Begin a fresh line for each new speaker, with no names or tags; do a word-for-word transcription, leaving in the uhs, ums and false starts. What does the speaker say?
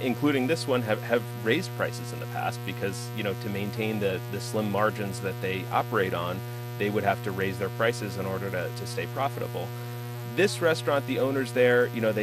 including this one, have, have raised prices in the past because, you know, to maintain the, the slim margins that they operate on, they would have to raise their prices in order to, to stay profitable. This restaurant, the owners there, you know, they